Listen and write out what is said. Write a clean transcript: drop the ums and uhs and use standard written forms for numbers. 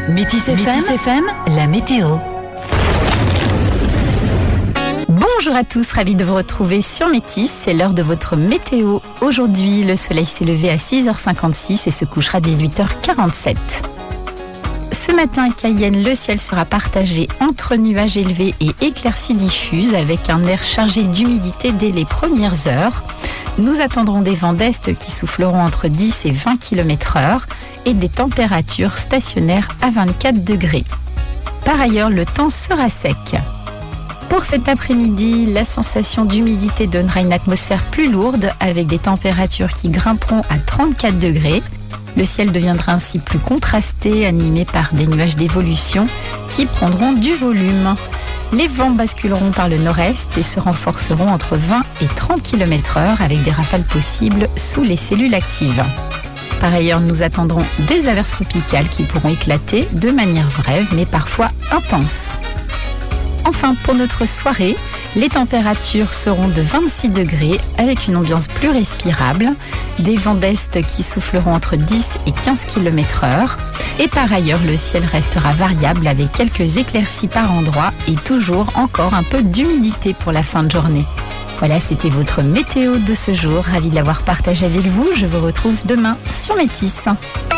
Métis FM, la météo. Bonjour à tous, ravi de vous retrouver sur Métis, c'est l'heure de votre météo. Aujourd'hui, le soleil s'est levé à 6h56 et se couchera à 18h47. Ce matin à Cayenne, le ciel sera partagé entre nuages élevés et éclaircies diffuses avec un air chargé d'humidité dès les premières heures. Nous attendrons des vents d'est qui souffleront entre 10 et 20 km/h et des températures stationnaires à 24 degrés. Par ailleurs, le temps sera sec. Pour cet après-midi, la sensation d'humidité donnera une atmosphère plus lourde avec des températures qui grimperont à 34 degrés. Le ciel deviendra ainsi plus contrasté, animé par des nuages d'évolution qui prendront du volume. Les vents basculeront par le nord-est et se renforceront entre 20 et 30 km/h avec des rafales possibles sous les cellules actives. Par ailleurs, nous attendrons des averses tropicales qui pourront éclater de manière brève mais parfois intense. Enfin, pour notre soirée, les températures seront de 26 degrés avec une ambiance plus respirable, des vents d'est qui souffleront entre 10 et 15 km/h. Et par ailleurs, le ciel restera variable avec quelques éclaircies par endroits et toujours encore un peu d'humidité pour la fin de journée. Voilà, c'était votre météo de ce jour. Ravi de l'avoir partagé avec vous. Je vous retrouve demain sur Métis.